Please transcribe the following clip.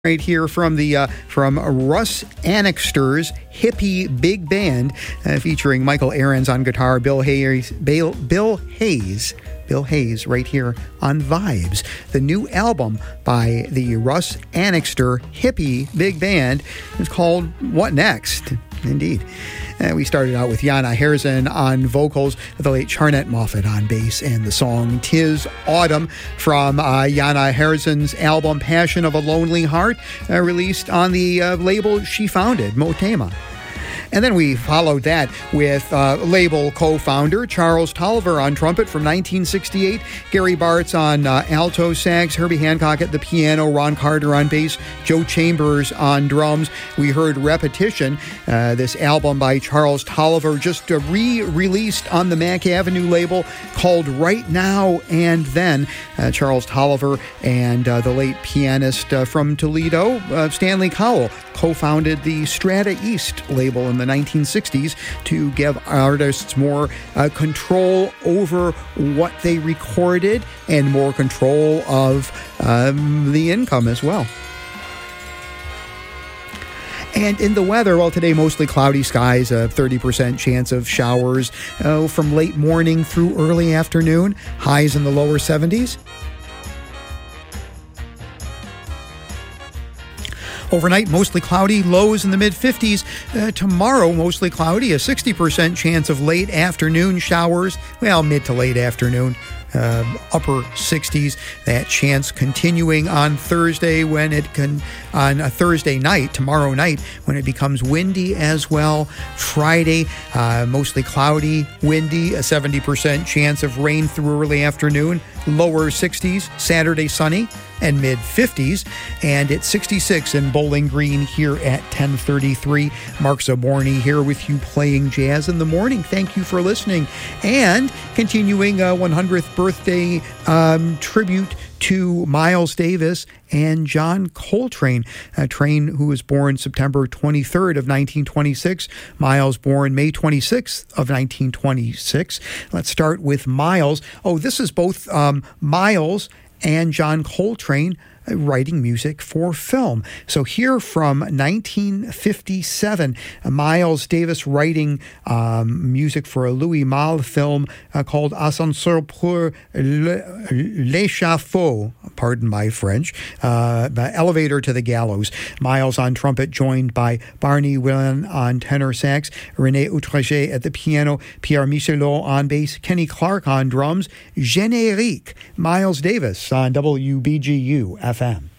Right here from the from Russ Annixter's Hippie Big Band, featuring Michael Ahrens on guitar, Bill Hayes, right here on Vibes. The new album by the Russ Annixter Hippie Big Band is called What Next? Indeed. We started out with Jana Herzen on vocals, the late Charnette Moffat on bass, and the song "'Tis Autumn" from Jana Herzen's album Passion of a Lonely Heart, released on the label she founded, Motema. And then we followed that with label co-founder Charles Tolliver on trumpet from 1968, Gary Bartz on alto sax, Herbie Hancock at the piano, Ron Carter on bass, Joe Chambers on drums. We heard Repetition, this album by Charles Tolliver, just re-released on the Mack Avenue label, called Right Now and Then. Charles Tolliver and the late pianist from Toledo, Stanley Cowell, co-founded the Strata East label in the 1960s to give artists more control over what they recorded and more control of the income as well. And in the weather, well, today mostly cloudy skies, a 30% chance of showers from late morning through early afternoon, highs in the lower 70s. Overnight, mostly cloudy, lows in the mid-50s. Tomorrow, mostly cloudy, a 60% chance of late afternoon showers. Well, mid to late afternoon, upper 60s. That chance continuing on Thursday on a Thursday night, tomorrow night, when it becomes windy as well. Friday, mostly cloudy, windy, a 70% chance of rain through early afternoon. Lower 60s, Saturday sunny, and mid-50s, and it's 66 in Bowling Green here at 10:33. Mark Zaborny here with you playing jazz in the morning. Thank you for listening. And continuing a 100th birthday tribute to Miles Davis and John Coltrane, who was born September 23rd of 1926. Miles born May 26th of 1926. Let's start with Miles. Oh, this is both Miles and John Coltrane writing music for film. So here from 1957, Miles Davis writing music for a Louis Malle film called Ascenseur pour l'échafaud, pardon my French, Elevator to the Gallows. Miles on trumpet, joined by Barney Whelan on tenor sax, René Outraget at the piano, Pierre Michelot on bass, Kenny Clark on drums. Générique, Miles Davis on WBGU FM.